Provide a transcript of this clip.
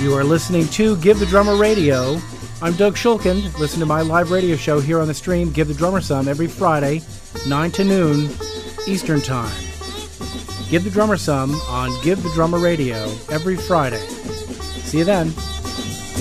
You are listening to Give the Drummer Radio. I'm Doug Shulkin. Listen to my live radio show here on the stream, Give the Drummer Some, every Friday, 9 to noon, Eastern Time. Give the Drummer Some on Give the Drummer Radio every Friday. See you then.